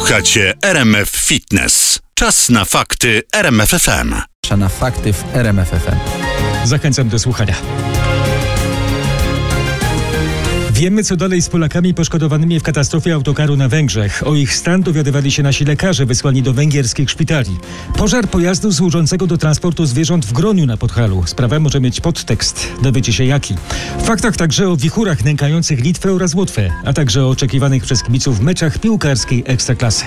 Słuchacie RMF Fitness. Czas na fakty RMF FM. Na fakty w RMF FM. Zachęcam do słuchania. Wiemy, co dalej z Polakami poszkodowanymi w katastrofie autokaru na Węgrzech. O ich stan dowiadywali się nasi lekarze wysłani do węgierskich szpitali. Pożar pojazdu służącego do transportu zwierząt w Groniu na Podhalu. Sprawa może mieć podtekst. Dowiecie się jaki. W faktach także o wichurach nękających Litwę oraz Łotwę, a także o oczekiwanych przez kibiców meczach piłkarskiej Ekstraklasy.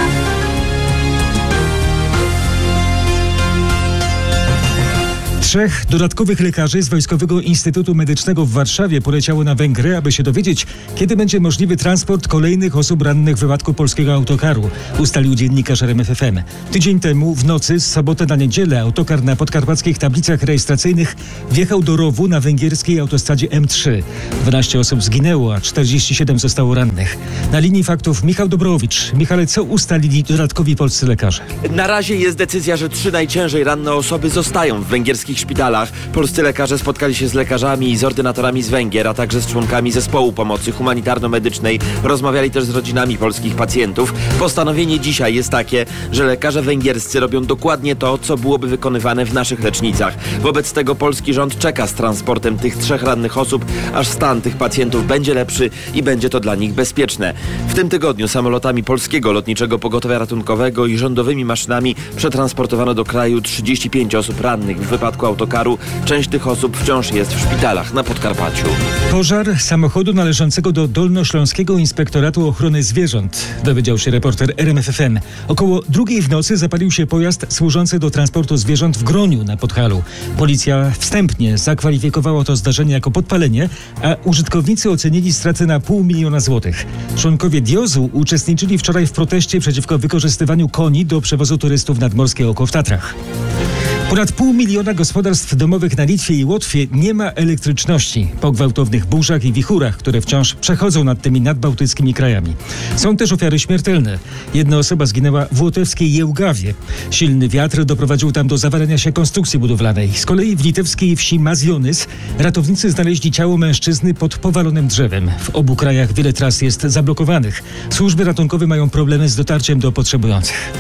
Trzech dodatkowych lekarzy z Wojskowego Instytutu Medycznego w Warszawie poleciało na Węgry, aby się dowiedzieć, kiedy będzie możliwy transport kolejnych osób rannych w wypadku polskiego autokaru, ustalił dziennikarz RMF FM. Tydzień temu, w nocy z soboty na niedzielę, autokar na podkarpackich tablicach rejestracyjnych wjechał do rowu na węgierskiej autostradzie M3. 12 osób zginęło, a 47 zostało rannych. Na linii faktów Michał Dobrowicz. Michale, co ustalili dodatkowi polscy lekarze? Na razie jest decyzja, że 3 najciężej ranne osoby zostają w węgierskich szpitalach. Polscy lekarze spotkali się z lekarzami i z ordynatorami z Węgier, a także z członkami zespołu pomocy humanitarno-medycznej. Rozmawiali też z rodzinami polskich pacjentów. Postanowienie dzisiaj jest takie, że lekarze węgierscy robią dokładnie to, co byłoby wykonywane w naszych lecznicach. Wobec tego polski rząd czeka z transportem tych 3 rannych osób, aż stan tych pacjentów będzie lepszy i będzie to dla nich bezpieczne. W tym tygodniu samolotami Polskiego Lotniczego Pogotowia Ratunkowego i rządowymi maszynami przetransportowano do kraju 35 osób rannych w wypadku autokaru. Część tych osób wciąż jest w szpitalach na Podkarpaciu. Pożar samochodu należącego do Dolnośląskiego Inspektoratu Ochrony Zwierząt, dowiedział się reporter RMF FM. Około 2:00 w nocy zapalił się pojazd służący do transportu zwierząt w Groniu na Podhalu. Policja wstępnie zakwalifikowała to zdarzenie jako podpalenie, a użytkownicy ocenili straty na $500 000 złotych. Członkowie DIOZ-u uczestniczyli wczoraj w proteście przeciwko wykorzystywaniu koni do przewozu turystów nad Morskie Oko w Tatrach. Ponad 500 000 gospodarstw domowych na Litwie i Łotwie nie ma elektryczności po gwałtownych burzach i wichurach, które wciąż przechodzą nad tymi nadbałtyckimi krajami. Są też ofiary śmiertelne. Jedna osoba zginęła w łotewskiej Jełgawie. Silny wiatr doprowadził tam do zawalenia się konstrukcji budowlanej. Z kolei w litewskiej wsi Mazionys ratownicy znaleźli ciało mężczyzny pod powalonym drzewem. W obu krajach wiele tras jest zablokowanych. Służby ratunkowe mają problemy z dotarciem do potrzebujących.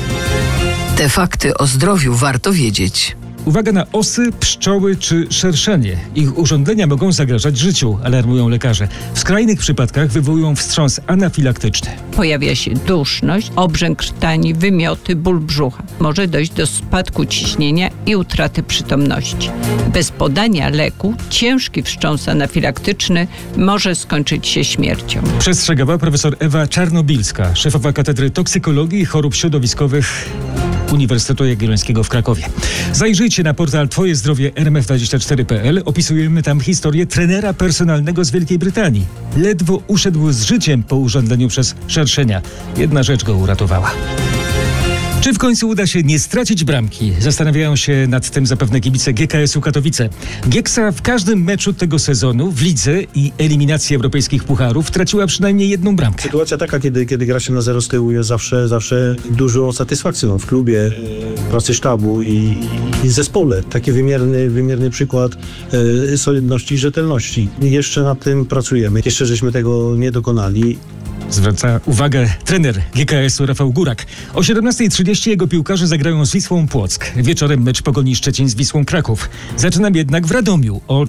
Te fakty o zdrowiu warto wiedzieć. Uwaga na osy, pszczoły czy szerszenie. Ich urządzenia mogą zagrażać życiu, alarmują lekarze. W skrajnych przypadkach wywołują wstrząs anafilaktyczny. Pojawia się duszność, obrzęk krtani, wymioty, ból brzucha. Może dojść do spadku ciśnienia i utraty przytomności. Bez podania leku ciężki wstrząs anafilaktyczny może skończyć się śmiercią. Przestrzegała profesor Ewa Czarnobilska, szefowa Katedry Toksykologii i Chorób Środowiskowych Uniwersytetu Jagiellońskiego w Krakowie. Zajrzyjcie na portal Twoje Zdrowie rmf24.pl. Opisujemy tam historię trenera personalnego z Wielkiej Brytanii. Ledwo uszedł z życiem po urządzeniu przez szerszenia. Jedna rzecz go uratowała. Czy w końcu uda się nie stracić bramki? Zastanawiają się nad tym zapewne kibice GKS-u Katowice. Gieksa w każdym meczu tego sezonu w lidze i eliminacji europejskich pucharów traciła przynajmniej jedną bramkę. Sytuacja taka, kiedy gra się na 0 z tyłu, jest zawsze dużą satysfakcją w klubie, pracy sztabu i zespole. Taki wymierny przykład solidności i rzetelności. Jeszcze nad tym pracujemy. Jeszcze żeśmy tego nie dokonali. Zwraca uwagę trener GKS-u Rafał Górak. O 17:30 jego piłkarze zagrają z Wisłą Płock. Wieczorem mecz Pogoni Szczecin z Wisłą Kraków. Zaczynam jednak w Radomiu o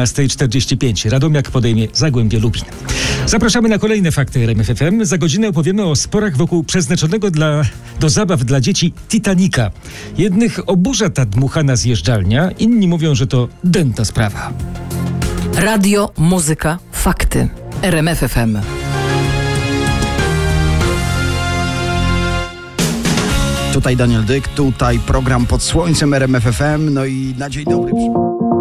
14:45. Radomiak podejmie Zagłębie Lubin. Zapraszamy na kolejne fakty RMF FM. Za godzinę opowiemy o sporach wokół przeznaczonego do zabaw dla dzieci Titanica. Jednych oburza ta dmuchana zjeżdżalnia, inni mówią, że to dęta sprawa. Radio, muzyka, fakty. RMF FM. Tutaj Daniel Dyk, tutaj program Pod Słońcem RMF FM. No i na dzień dobry.